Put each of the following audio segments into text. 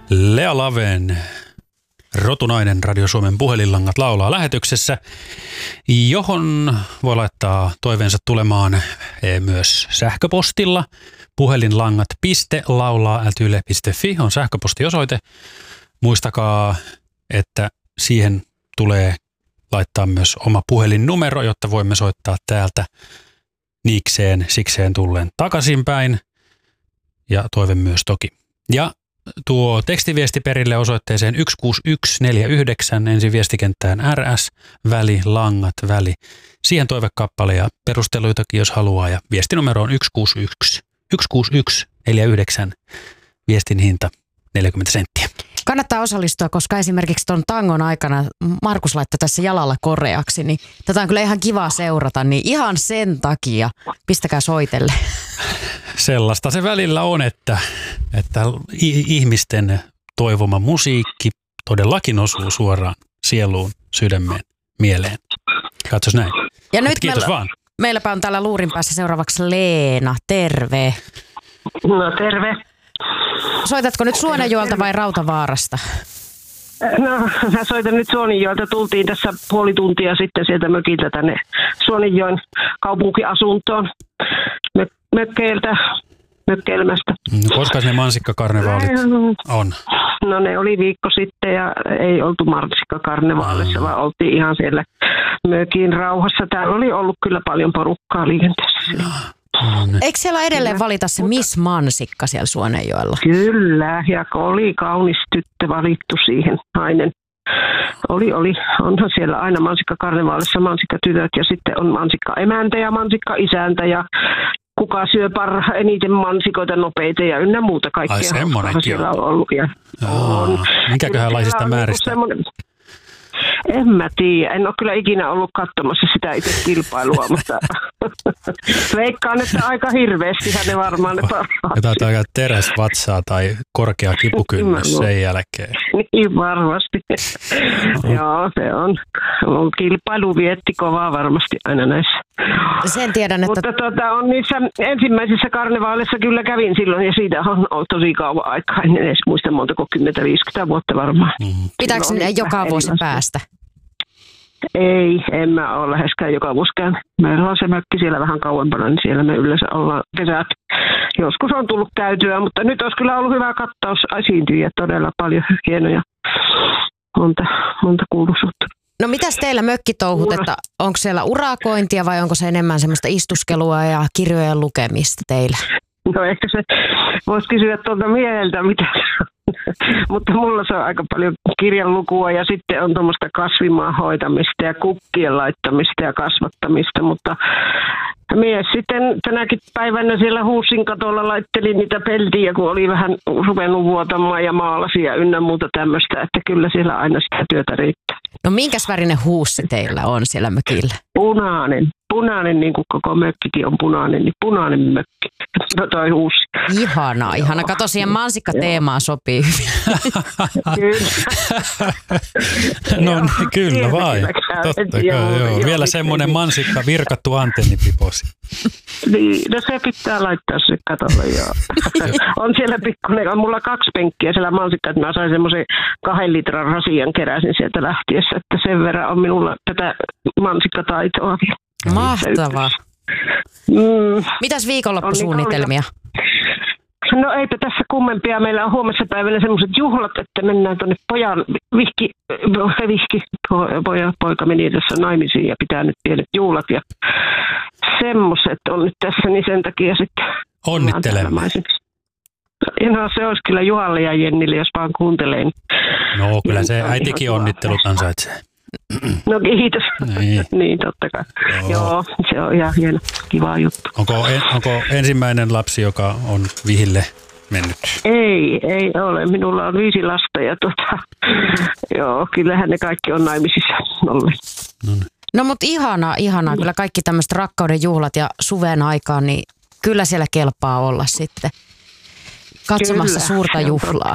Lea Laven, rotunainen Radio Suomen puhelinlangat laulaa lähetyksessä, johon voi laittaa toiveensa tulemaan myös sähköpostilla. Puhelinlangat.laulaa@yle.fi on sähköpostiosoite. Muistakaa, että siihen tulee laittaa myös oma puhelinnumero, jotta voimme soittaa täältä niikseen, sikseen tulleen takaisinpäin. Ja toive myös toki. Ja tuo tekstiviesti perille osoitteeseen 16149, ensin viestikenttään RS, väli, langat, väli. Siihen toivekappale ja perusteluitakin, jos haluaa. Ja viestinumero on 16149, viestin hinta 40 senttiä. Kannattaa osallistua, koska esimerkiksi tuon tangon aikana Markus laittoi tässä jalalla koreaksi, niin tätä on kyllä ihan kiva seurata, niin ihan sen takia pistäkää soitelle. Sellaista se välillä on, että ihmisten toivoma musiikki todellakin osuu suoraan sieluun, sydämeen, mieleen. Katsos näin. Ja nyt meilläpä on täällä luurin päässä seuraavaksi Leena. Terve. No terve. Soitatko nyt Suonenjoelta vai Rautavaarasta? No, mä soitan nyt Suonenjoelta. Tultiin tässä puoli tuntia sitten sieltä mökiltä tänne Suonenjoen kaupunkiasuntoon mökkeilemästä. Koska ne mansikkakarnevaalit on? No ne oli viikko sitten ja ei oltu mansikkakarnevaalissa, vaan oltiin ihan siellä mökin rauhassa. Täällä oli ollut kyllä paljon porukkaa liikenteessä. Eikö siellä edelleen valita se Miss Mansikka siellä Suonenjoella? Kyllä, ja oli kaunis tyttö valittu siihen, nainen. Oli. Onhan siellä aina mansikkakarnevaalissa mansikkatytöt ja sitten on mansikkaemäntä ja mansikkaisäntä ja kuka syö eniten mansikoita nopeita ja ynnä muuta kaikkea. Ai semmonenkin siellä on ollut. Minkäköhänlaisista määristä? En mä tiedä. En ole kyllä ikinä ollut katsomassa sitä itse kilpailua, mutta veikkaan, että aika hirveästihän ne varmaan ne parhaat. Jotain aika teräsvatsaa tai korkea kipukynnys sen jälkeen. Niin varmasti. Joo, se on. Kilpailu vietti kovaa varmasti aina näissä. Sen tiedän, että... Mutta on niissä ensimmäisissä karnevaaleissa kyllä kävin silloin ja siitä on ollut tosi kauan aikaa. En edes muista montako 10-50 vuotta varmaan. Pitääkö ne joka vuosi päästä? Ei, en mä ole läheskään joka vuosi käynyt. Meillä on se mökki siellä vähän kauempana, niin siellä me yleensä ollaan kesät. Joskus on tullut käytyä, mutta nyt olisi kyllä ollut hyvä kattaus esiintyjiä, todella paljon hienoja, monta kuuluisuutta. No mitäs teillä mökkitouhut, että onko siellä urakointia vai onko se enemmän semmoista istuskelua ja kirjojen lukemista teillä? No ehkä se voisi kysyä tuolta mieheltä, mitä mutta mulla se on aika paljon kirjanlukua ja sitten on tuommoista kasvimaan hoitamista ja kukkien laittamista ja kasvattamista, mutta mies sitten tänäkin päivänä siellä huussin katolla laitteli niitä peltiä, kun oli vähän ruvennut vuotamaan ja maalasi ja ynnä muuta tämmöistä, että kyllä siellä aina sitä työtä riittää. No minkäs värinen huussi teillä on siellä mökillä? Punainen, niin kuin koko mökkikin on punainen, niin punainen mökki. No toi huussi. Ihana. Kato, siihen mansikkateemaan sopii hyvin. No kyllä vai. Totta kai, joo. Vielä semmoinen mansikka virkattu antennipiposi. Niin, no se pitää laittaa se katolle, joo. On siellä pikkuinen, on mulla 2 penkkiä siellä mansikka, että mä sain semmoisen 2 litran rasian keräsin sieltä lähtiessä, että sen verran on minulla tätä mansikkataitoa vielä. Mahtavaa. Mitäs viikonloppusuunnitelmia? No eipä tässä kummempia. Meillä on huomenna päivänä semmoiset juhlat, että mennään tuonne poika meni tässä naimisiin ja pitää nyt pienet juhlat ja semmoiset on nyt tässä, niin sen takia sitten... Onnittelemme. No se olisi kyllä Juhalle ja Jennille, jos vaan kuuntelee. No kyllä se äitikin onnittelut ansaitsee. No kiitos. Niin totta kai. Joo, se on ihan hieno, kiva juttu. Onko ensimmäinen lapsi, joka on vihille mennyt? Ei ole. Minulla on 5 lasta ja joo, kyllähän ne kaikki on naimisissa olleet. No mutta ihanaa. Kyllä kaikki tämmöiset rakkauden juhlat ja suven aikaan, niin kyllä siellä kelpaa olla sitten katsomassa suurta juhlaa.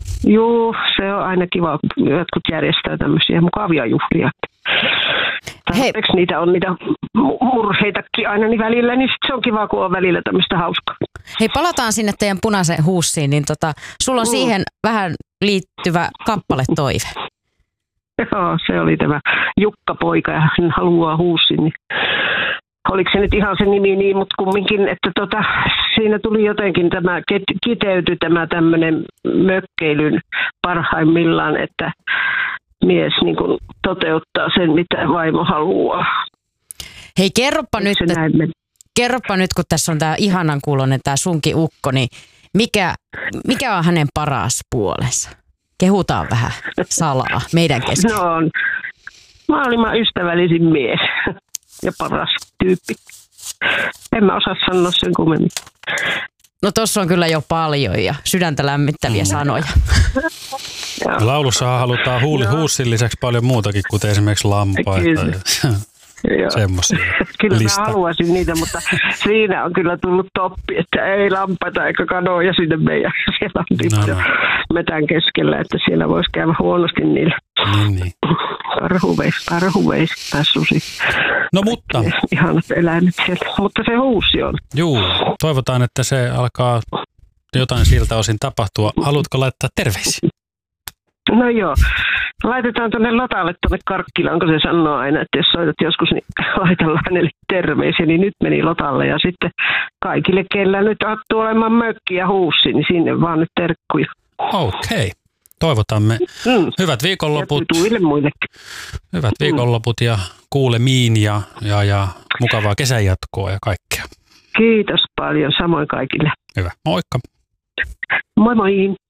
Joo, se on aina kiva, kun jotkut järjestää tämmöisiä mukavia juhlia. tarpeeksi niitä on niitä murheitakin aina niin välillä, niin sit se on kiva, kun on välillä tämmöistä hauskaa. Hei, palataan sinne teidän punaiseen huussiin, niin sulla on siihen vähän liittyvä kappaletoive. Joo, se oli tämä Jukka-poika ja hän haluaa huussin. Niin oliko se nyt ihan se nimi niin, mutta kumminkin, että siinä tuli jotenkin tämä, kiteytyi tämä tämmöinen mökkeilyn parhaimmillaan, että mies niin kuin toteuttaa sen, mitä vaimo haluaa. Hei, kerropa nyt, kun tässä on tämä ihanan kuuloinen tämä sunkin ukko, niin mikä on hänen paras puolensa? Kehutaan vähän salaa meidän kesken. No on maailman ystävällisin mies ja paras tyyppi. En mä osaa sanoa sen kummemmin. No tossa on kyllä jo paljon ja sydäntä lämmittäviä sanoja. Laulussahan halutaan huussin lisäksi paljon muutakin, kuten esimerkiksi lampaita. Semmoisia. Kyllä mä haluaisin niitä, mutta siinä on kyllä tullut toppi, että ei lampaita eikä kanoja sinne meidän. Siellä on metän keskellä, että siellä voisi käydä huonosti niillä. Niin. Parhuveis tai susi. No mutta. Ihanat eläimet siellä, mutta se huussi on. Juu, toivotaan, että se alkaa jotain siltä osin tapahtua. Haluatko laittaa terveisiä? No joo. Laitetaan tuonne Lotalle tuonne Karkkilaan, kun se sanoo aina, että jos soitat joskus, niin laitellaan hänelle terveisiä, niin nyt meni Lotalle. Ja sitten kaikille, kellä nyt sattuu olemaan mökki ja huussi, niin sinne vaan nyt terkkuja. Okei. Toivotamme hyvät viikonloput. Ja muillekin. Hyvät viikonloput ja kuulemiin ja mukavaa kesänjatkoa ja kaikkea. Kiitos paljon, samoin kaikille. Hyvä, moikka. Moi moi.